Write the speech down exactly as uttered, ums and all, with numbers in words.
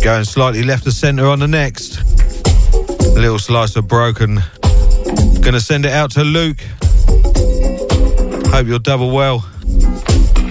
Going slightly left of centre on the next. A little slice of Broken. Gonna send it out to Luke. Hope you're double well.